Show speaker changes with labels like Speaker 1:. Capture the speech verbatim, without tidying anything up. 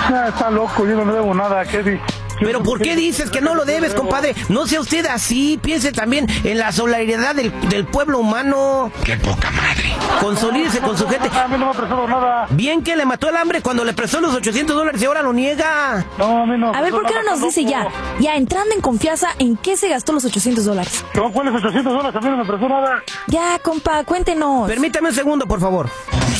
Speaker 1: Ya está loco, yo no le debo nada a Kevin.
Speaker 2: ¿Pero por qué dices que no lo debes, compadre? No sea usted así, piense también en la solidaridad del, del pueblo humano.
Speaker 3: ¡Qué poca madre!
Speaker 2: Consolídese con su gente.
Speaker 1: A mí no me ha prestado nada.
Speaker 2: Bien que le mató el hambre cuando le prestó los ochocientos dólares y ahora lo niega.
Speaker 1: No, a mí no.
Speaker 4: A ver, ¿por qué no nos dice ya? Ya, entrando en confianza, ¿en qué se gastó los ochocientos dólares?
Speaker 1: No, ¿cuáles ochocientos dólares? A mí no me prestó nada.
Speaker 4: Ya, compa, cuéntenos.
Speaker 2: Permítame un segundo, por favor.